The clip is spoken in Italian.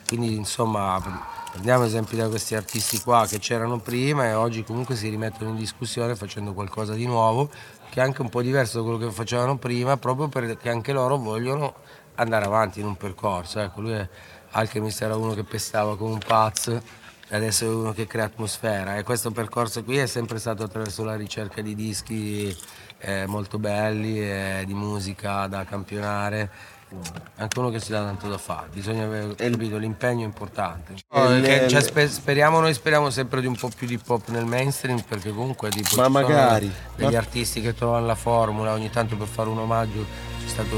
quindi insomma prendiamo esempi da questi artisti qua che c'erano prima e oggi comunque si rimettono in discussione facendo qualcosa di nuovo, che è anche un po' diverso da quello che facevano prima, proprio perché anche loro vogliono andare avanti in un percorso. Ecco, lui è, Alchemist era uno che pestava come un pazzo e adesso è uno che crea atmosfera, e questo percorso qui è sempre stato attraverso la ricerca di dischi molto belli, di musica da campionare, anche uno che si dà tanto da fare, bisogna avere, capito, l'impegno è importante. Cioè, speriamo sempre di un po' più di pop nel mainstream, perché comunque tipo, Ma ci sono magari, degli artisti che trovano la formula ogni tanto per fare un omaggio. C'è stato